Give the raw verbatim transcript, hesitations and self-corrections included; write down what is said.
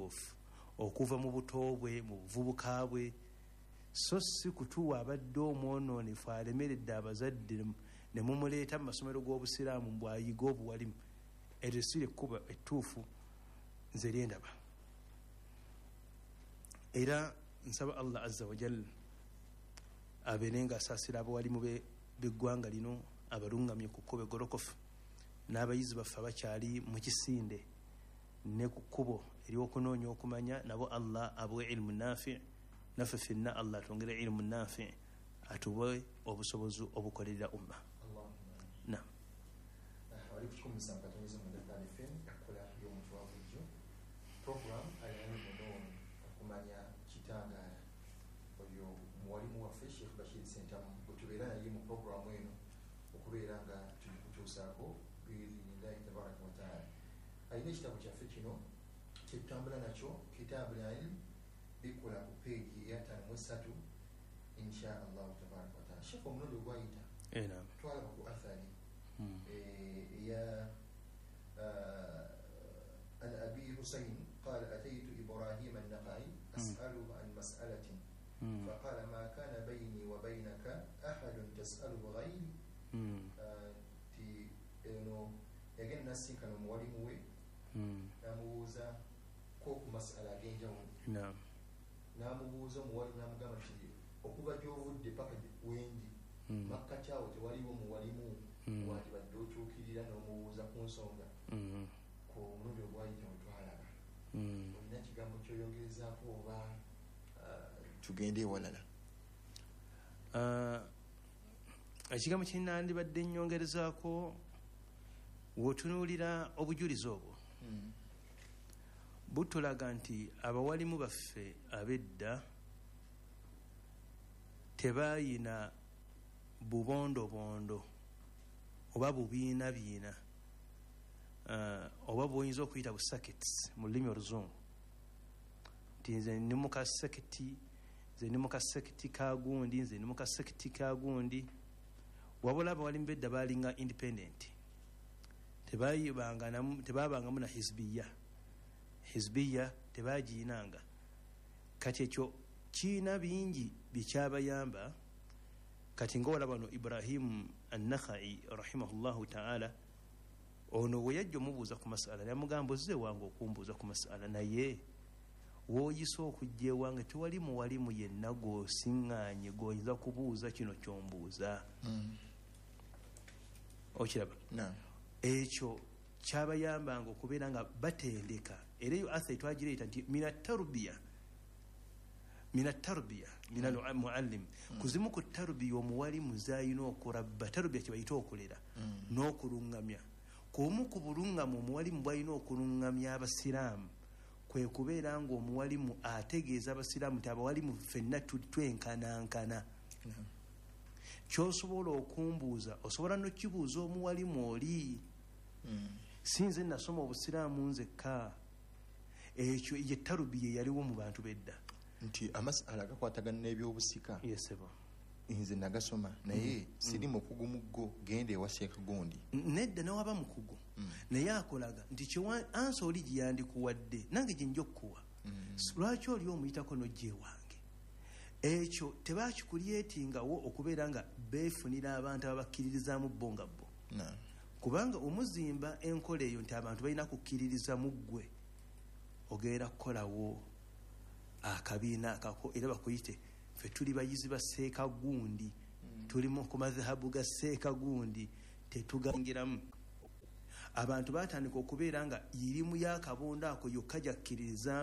butuufu okuva mu buto bwe mu buvubuka bwe, so si kutuwa abadde omwononefu alemeredde abazadde ne mumuleeta mu masomero g'obusiraamu bwayiga obuwalimu. Eryo si lekkuba ettuufu nze lyendaba. Era nsaba Allah azza wa jalla abeere ng'asaasira abawalimu b'eggwanga lino, abalungamye ku kkubo eggolokofu, n'abayizi baffe abakyali mu kisinde ne ku kkubo ery'okunoonya okumanya, nabo Allah abuwe ilmu nafi', naffe ffenna Allah atwongere ilmu nafi', atuwe obusobozi obukolerera umma. Naam. Wali kutukumisa mpatanizo mu Dakar F M yakola y'omuntu wa bulijjo program ayani muno okumanya kitangaala. Oyo muwalimu waffe Sheikh Bashir Sentamu bwetubeera naye mu programu eno okubeera nga tuli kutuusaako biidhinillahi tabaraka wa taala. Ayina ekitabo kyaffe kino kyetutambula nakyo Kitabul Ilm, bikola ku peegi eyataano mu esatu insha allahu tabaraka wa taala. Sheikh omulundi ogwayita twalaba ku athari يا عن أبي حسين قال أتيت إبراهيم النخعي أسأله عن مسألة فقال ما كان بيني وبينك أحد تسأله غيري تي إنه يجن ناسي كانوا موالموه ناموزا كوك مسألة جنجاون نعم ناموزا موالم نامجامع شيء okuva gy'ovudde paka wendi makka kyawo tewaliwo muwalimu wati badde okyukirira n'omubuuza ku nsonga ku mulundi ogwayita wetwalaba. Olina kigambo kyoyongerezaako oba tugende ewalala? Ekigambo kinandibadde nnyongerezaako, w'otunuulira obujulizi obwo butulaga nti abawalimu baffe ab'edda tebaayina bubondobondo oba bubiina biina oba bwoyinza okuyita bu circuits mu lulimi oluzungu, nti nze ndi mu kasekiti, nze ndi mu kasekiti ka gundi, nze ndi mu kasekiti ka gundi. Wabula abawalimu bedda baalinga independent, tebaabangamu na hizbiya. Hizbiya tebaagiinanga. Kati ekyo kiina bingi bikyabayamba. Kati ng'olaba wano Ibrahim an-Nakhai rahimahullahu ta'ala, ono bwe yajja omubuuza ku masala yamugamba ozze wange okumbuuza ku masala, naye w'oyisa okujja ewange tewali muwalimu yenna gw'osiŋŋaanye gw'oyinza kubuuza kino ky'ombuuza. Okiraba? Ekyo kyabayambanga okubeera nga batendeka. Era eyo athari twagireeta nti mina tarbiya mina tarbiya mina muallim, kuzimu ku tarbiya omuwalimu zayina okurabba. Tarbiya kyebayita okulera n'okulungamya. Kumu ku bulungamu omuwalimu bwalina okulungamya abasiraamu kwe kubeera nga omuwalimu ategeeza abasiraamu nti abawalimu ffenna twenkanankana. Ky'osobola okumbuuza osobola n'okibuuza omuwalimu oli. Sinze nasoma obusiraamu nzekka. Ekyo ye tarubiya yaliwo mu bantu bedda, nti amasala gakwatagana n'ebyobusika. Yesebo nze nagasoma naye siri mukugu muggo gende ewa Sheikh Gondi. Nedda nawaba mukugu naye akolaga nti kyewa ansa oli gyeyandikuwadde nange gye nja okukuwa. Lwaki oli omuyitako n'ojja ewange? Ekyo tebakikulyettingawo okubeera nga beefunira abantu ababakkiririzaamu bo nga bo, kubanga omuzimba enkola eyo nti abantu balina kukkiririza mu ggwe, ogenda kukolawo akabiina akako era bakuyite ffe tuli bayizi ba Seeka Gundi, tuli mu ku madhahabu ga Seeka Gundi, tetugangiramu. Abantu batandika okubeera nga irimu y'akabondo ako yokka gyakkiririzaamu.